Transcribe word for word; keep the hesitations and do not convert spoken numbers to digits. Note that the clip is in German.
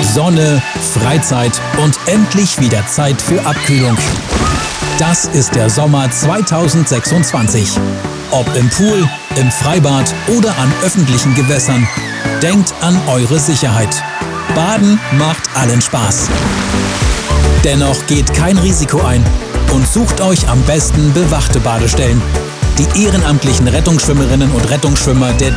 Sonne, Freizeit und endlich wieder Zeit für Abkühlung. Das ist der Sommer zweitausendsechsundzwanzig. Ob im Pool, im Freibad oder an öffentlichen Gewässern, denkt an eure Sicherheit. Baden macht allen Spaß. Dennoch geht kein Risiko ein und sucht euch am besten bewachte Badestellen. Die ehrenamtlichen Rettungsschwimmerinnen und Rettungsschwimmer der